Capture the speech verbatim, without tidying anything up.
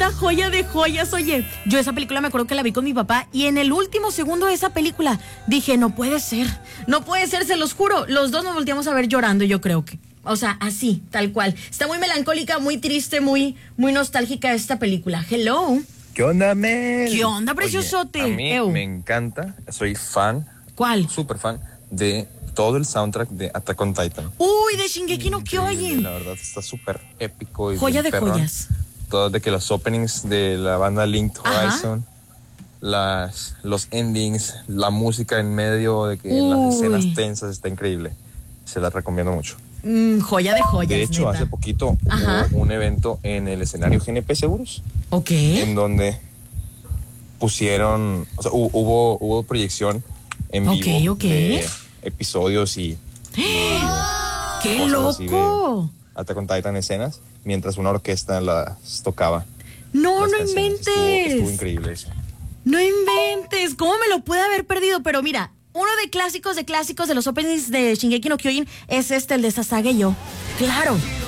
una joya de joyas. Oye, yo esa película me acuerdo que la vi con mi papá y en el último segundo de esa película dije, no puede ser, no puede ser, se los juro. Los dos nos volteamos a ver llorando, yo creo que. O sea, así, tal cual. Está muy melancólica, muy triste, muy, muy nostálgica esta película. Hello. ¿Qué onda, Mel? ¿Qué onda, preciosote? Oye, a mí Ew. me encanta, soy fan, ¿Cuál? súper fan de todo el soundtrack de Attack on Titan. Uy, de Shingeki no Kyojin. La verdad está súper épico y Joya bien de perrón. joyas. Todo de que los openings de la banda Linked Ajá. Horizon, las, los endings, la música en medio de que Uy. las escenas tensas está increíble. Se las recomiendo mucho. Mm, joya de joyas. De hecho, neta. hace poquito Ajá. hubo un evento en el escenario G N P Seguros, Ok. en donde pusieron, o sea, hu- hubo, hubo proyección en Ok, vivo ok. de episodios y, y ¡Qué cosas así de loco! Attack on Titan escenas, mientras una orquesta las tocaba. No, las no canciones. Estuvo, inventes. estuvo increíble eso. No inventes. ¿Cómo me lo pude haber perdido? Pero mira, uno de clásicos de clásicos de los openings de Shingeki no Kyojin es este, el de Sasage-yo. Claro.